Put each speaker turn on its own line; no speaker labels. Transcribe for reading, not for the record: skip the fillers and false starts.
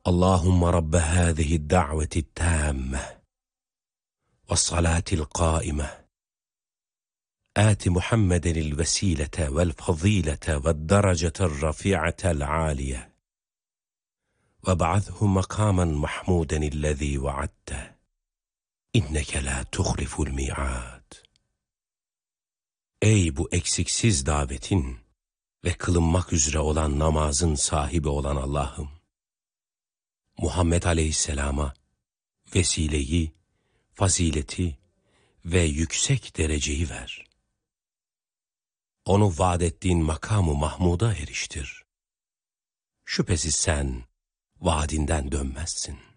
Allahümme Rabbe hâzihi da'veti tâmme ve salatil qâime آت محمد الوسيلة والفضيلة والدرجة الرفيعة العالية وابعثه مقاما محمودا الذي وعدته إنك لا تخلف الميعاد. Ey bu eksiksiz davetin ve kılınmak üzere olan namazın sahibi olan Allah'ım, Muhammed Aleyhisselam'a vesileyi, fazileti ve yüksek dereceyi ver. Onu vaad ettiğin makamı Mahmud'a eriştir. Şüphesiz sen vaadinden dönmezsin.